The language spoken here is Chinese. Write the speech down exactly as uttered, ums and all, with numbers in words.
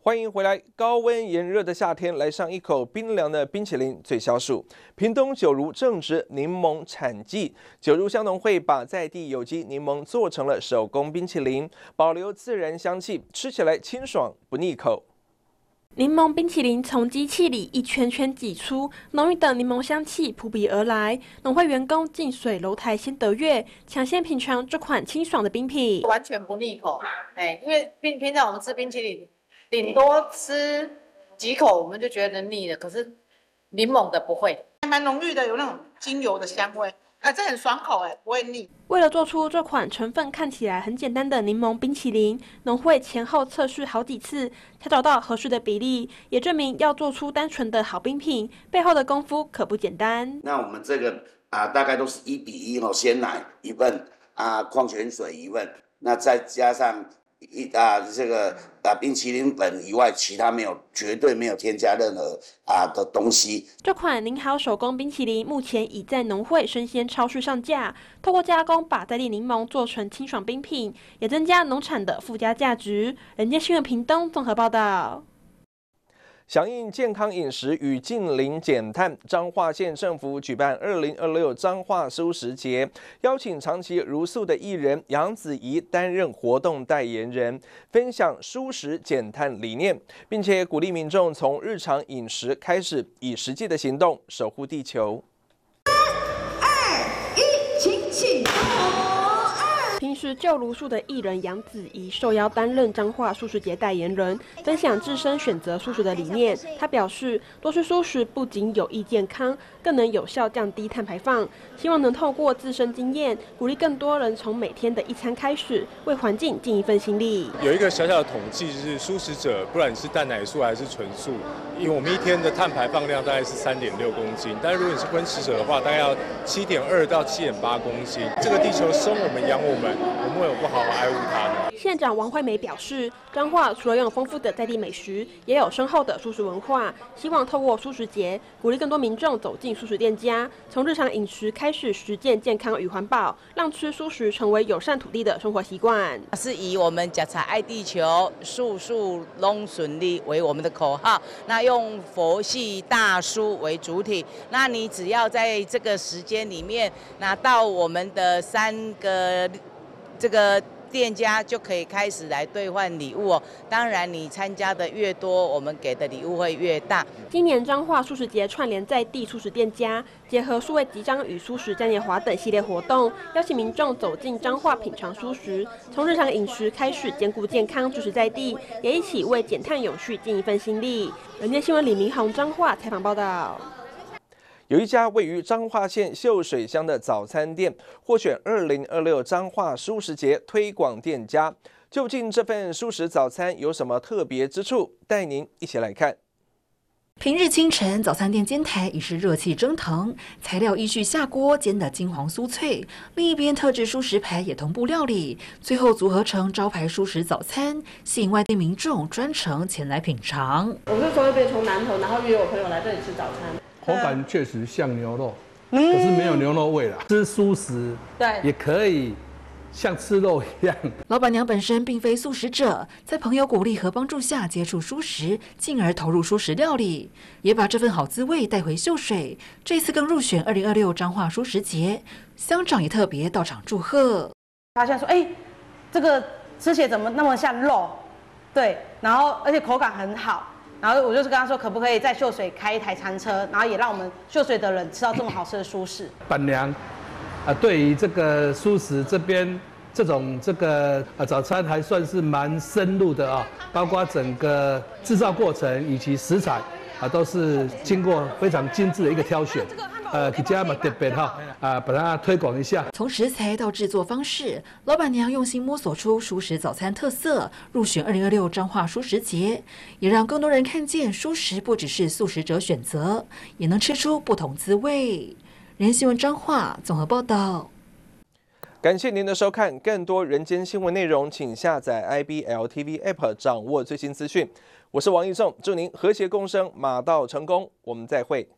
欢迎回来！高温炎热的夏天，来上一口冰凉的冰淇淋最消暑。屏东九如正值柠檬产季，九如香农会把在地有机柠檬做成了手工冰淇淋，保留自然香气，吃起来清爽不腻口。 柠檬冰淇淋从机器里一圈圈挤出，浓郁的柠檬香气扑鼻而来。农会员工近水楼台先得月，抢先品尝这款清爽的冰品， 完全不腻口。哎，因为平平常我们吃冰淇淋，顶多吃几口我们就觉得腻了，可是柠檬的不会， 还蛮浓郁的，有那种精油的香味，啊，这很爽口哎，不会腻。 为了做出这款成分看起来很简单的柠檬冰淇淋，农会前后测试好几次，才找到合适的比例，也证明要做出单纯的好冰品，背后的功夫可不简单。 那我们这个啊，大概都是一比一哦，鲜奶一份啊，矿泉水一份，那再加上一啊这个啊冰淇淋粉以外，其他没有，绝对没有添加任何啊的东西。 这款宁好手工冰淇淋目前已在农会生鲜超市上架，透过加工把在地柠檬做成清爽冰品，也增加农产的附加价值。人间新闻屏东综合报道。 响应健康饮食与近零减碳，彰化县政府举办二零二六彰化蔬食节，邀请长期茹素的艺人杨子怡担任活动代言人，分享蔬食减碳理念，并且鼓励民众从日常饮食开始，以实际的行动守护地球。 平时就茹素的艺人杨子怡受邀担任彰化蔬食节代言人，分享自身选择蔬食的理念。他表示，多吃蔬食不仅有益健康，更能有效降低碳排放。希望能透过自身经验，鼓励更多人从每天的一餐开始，为环境尽一份心力。 有一个小小的统计，就是蔬食者，不管是蛋奶素还是纯素，因为我们一天的碳排放量大概是三点六公斤，但是如果你是荤食者的话，大概要七点二到七点八公斤。这个地球生我们养我们。我们为什么不好好爱护它呢？ 县长王惠美表示，彰化除了拥有丰富的在地美食，也有深厚的蔬食文化。希望透过蔬食节，鼓励更多民众走进蔬食店家，从日常饮食开始实践健康与环保，让吃蔬食成为友善土地的生活习惯。 是以我们吃菜爱地球，树树拢顺利为我们的口号。那用佛系大蔬为主体，那你只要在这个时间里面拿到我们的三个。这个店家就可以开始来兑换礼物哦。当然，你参加的越多，我们给的礼物会越大。 今年彰化蔬食节串联在地蔬食店家，结合数位集章与蔬食嘉年华等系列活动，邀请民众走进彰化品尝蔬食，从日常饮食开始兼顾健康，支持在地，也一起为减碳永续尽一份心力。人间新闻李明宏彰化采访报道。 有一家位于彰化县秀水乡的早餐店获选二零二六彰化蔬食节推广店家，究竟这份蔬食早餐有什么特别之处？带您一起来看。 平日清晨，早餐店煎台已是热气蒸腾，材料依序下锅煎得金黄酥脆，另一边特制蔬食排也同步料理，最后组合成招牌蔬食早餐，吸引外地民众专程前来品尝。 我是从那边从南投，然后约我朋友来这里吃早餐。 口感确实像牛肉，可是没有牛肉味啦。吃蔬食，对，也可以像吃肉一样。 老板娘本身并非素食者，在朋友鼓励和帮助下接触蔬食，进而投入蔬食料理，也把这份好滋味带回秀水。这次更入选二零二六彰化蔬食节，乡长也特别到场祝贺。 发现说，哎、欸，这个吃起来怎么那么像肉？对，然后而且口感很好。然后我就是跟他说，可不可以在秀水开一台餐车，然后也让我们秀水的人吃到这么好吃的蔬食。 板娘，啊，对于这个蔬食这边这种这个啊早餐还算是蛮深入的啊，包括整个制造过程以及食材啊，都是经过非常精致的一个挑选。呃，比较嘛特别哈，啊，把它推广一下。 从食材到制作方式，老板娘用心摸索出蔬食早餐特色，入选二零二六彰化蔬食节，也让更多人看见蔬食不只是素食者选择，也能吃出不同滋味。人新闻彰化综合报道。 感谢您的收看，更多人间新闻内容，请下载 I B L T V App 掌握最新资讯。我是王义仲，祝您和谐共生，马到成功，我们再会。